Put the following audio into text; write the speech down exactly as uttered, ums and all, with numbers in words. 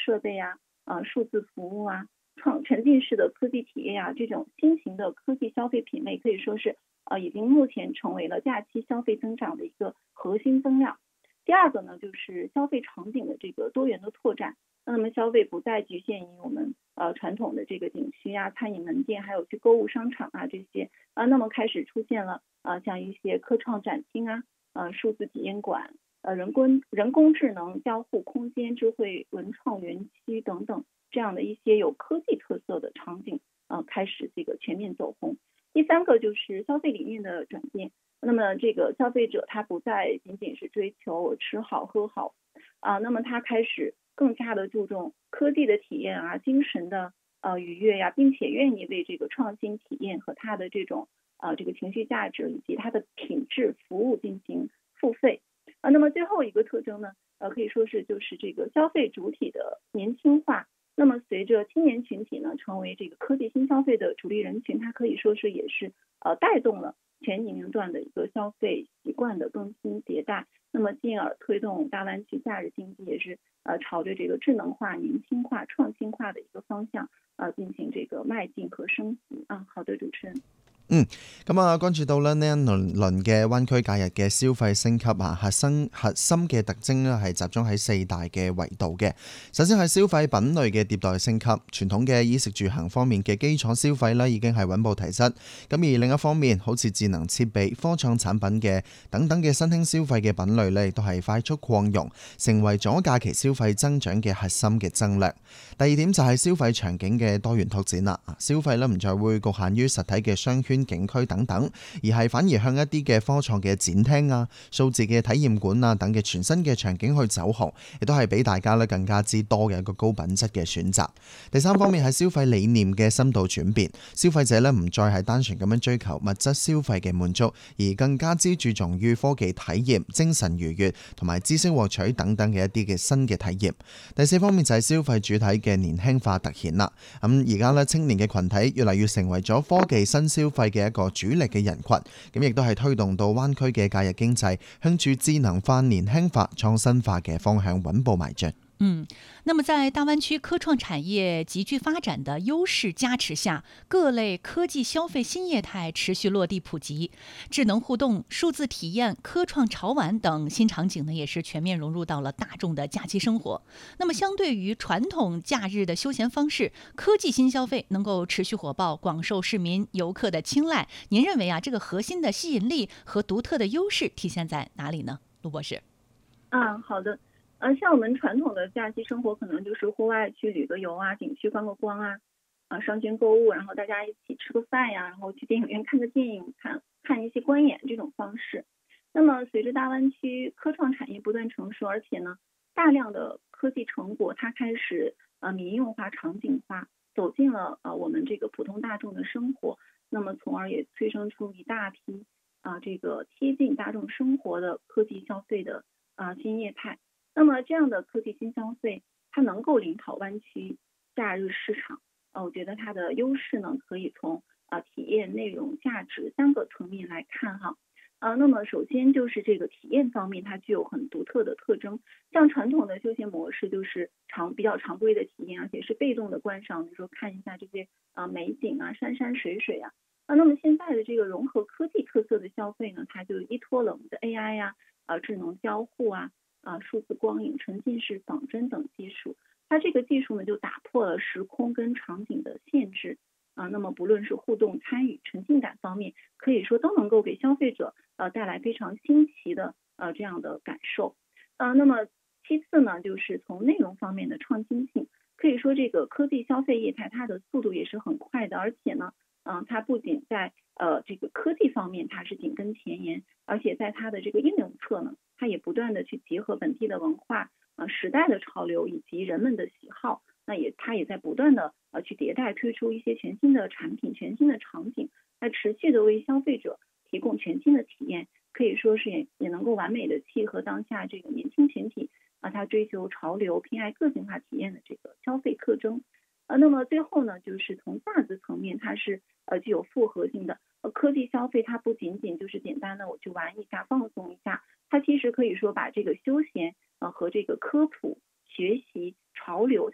设备啊、呃数字服务啊、创沉浸式的科技体验啊，这种新型的科技消费品类可以说是呃已经目前成为了假期消费增长的一个核心增量。第二个呢，就是消费场景的这个多元的拓展。那么消费不再局限于我们呃传统的这个景区啊、餐饮门店，还有去购物商场啊这些啊，那么开始出现了呃像一些科创展厅啊、呃数字体验馆、呃人工人工智能交互空间、智慧文创园区等等这样的一些有科技特色的场景，呃开始这个全面走红。第三个就是消费理念的转变。那么这个消费者他不再仅仅是追求我吃好喝好啊，那么他开始更加的注重科技的体验啊、精神的呃愉悦呀、并且愿意为这个创新体验和它的这种呃这个情绪价值以及它的品质服务进行付费啊。那么最后一个特征呢，呃可以说是就是这个消费主体的年轻化。那么随着青年群体呢成为这个科技新消费的主力人群，它可以说是也是呃带动了全年龄段的一个消费习惯的更新迭代，那么进而推动大湾区假日经济也是呃朝着这个智能化、年轻化、创新化的一个方向呃进行这个迈进和升级啊。好的，主持人。 嗯，咁啊，關注到咧呢一輪輪嘅灣區假日嘅消費升級啊，核心核心嘅特徵咧係集中喺四大嘅維度嘅。首先係消費品類嘅迭代升級，傳統嘅衣食住行方面嘅基礎消費咧已經係穩步提質。咁而另一方面，好似智能設備、科創產品嘅等等嘅新興消費嘅品類咧，亦都係快速擴容，成為咗假期消費增長嘅核心嘅增量。第二點就係消費場景嘅多元拓展啦，消費咧唔再會局限於實體嘅商圈、景區等等，而係反而向一啲嘅科創嘅展廳啊、數字嘅體驗館啊等嘅全新嘅場景去走紅，亦都係俾大家咧更加之多嘅一個高品質嘅選擇。第三方面係消費理念嘅深度轉變，消費者咧唔再係單純咁樣追求物質消費嘅滿足，而更加之注重於科技體驗、精神愉悅同埋知識獲取等等嘅一啲嘅新嘅體驗。第四方面就係消費主體嘅年輕化突顯啦。咁而家咧青年嘅群體越嚟越成為咗科技新消費嘅一個主力嘅人群，咁亦都係推動到灣區嘅假日經濟向住智能化、年輕化、創新化嘅方向穩步邁進。 嗯，那麼在大灣區科創產業急劇發展的優勢加持下，各類科技消費新業態持續落地普及，智能互動、數字體驗、科創潮玩等新場景呢，也是全面融入到了大眾的假期生活。那麼相對於傳統假日的休閒方式，科技新消費能夠持續火爆，廣受市民遊客的青睞。您認為啊，這個核心的吸引力和獨特的優勢體現在哪裡呢？陸博士。 啊，好的。呃，像我们传统的假期生活，可能就是户外去旅个游啊，景区观个光啊，啊，商圈购物，然后大家一起吃个饭呀，然后去电影院看个电影，看看一些观演这种方式。那么随着大湾区科创产业不断成熟，而且呢，大量的科技成果它开始呃民用化、场景化，走进了呃我们这个普通大众的生活，那么从而也催生出一大批啊、呃、这个贴近大众生活的科技消费的啊、呃、新业态。那么这样的科技新消费，它能够领跑湾区假日市场，呃，我觉得它的优势呢，可以从啊、呃、体验、内容、价值三个层面来看哈。呃，那么首先就是这个体验方面，它具有很独特的特征。像传统的休闲模式，就是常比较常规的体验，而且是被动的观赏，比如说看一下这些啊、呃、美景啊、山山水水啊。啊，那么现在的这个融合科技特色的消费呢，它就依托了我们的 A I 呀、啊、呃、智能交互啊。啊，数字光影、沉浸式仿真等技术，它这个技术呢就打破了时空跟场景的限制啊。那么不论是互动、参与、沉浸感方面，可以说都能够给消费者呃带来非常新奇的呃这样的感受。呃，那么其次呢，就是从内容方面的创新性，可以说这个科技消费业态它的速度也是很快的，而且呢，嗯、呃，它不仅在呃这个科技方面它是紧跟前沿，而且在它的这个应用侧呢。它也不断的去结合本地的文化、呃时代的潮流以及人们的喜好，那也它也在不断的呃去迭代推出一些全新的产品、全新的场景，来持续的为消费者提供全新的体验，可以说是也也能够完美的契合当下这个年轻群体啊，他追求潮流、偏爱个性化体验的这个消费特征。呃，那么最后呢，就是从价值层面，它是呃具有复合性的。呃，科技消费它不仅仅就是简单的我去玩一下、放松一下。它其实可以说把这个休闲呃和这个科普、学习、潮流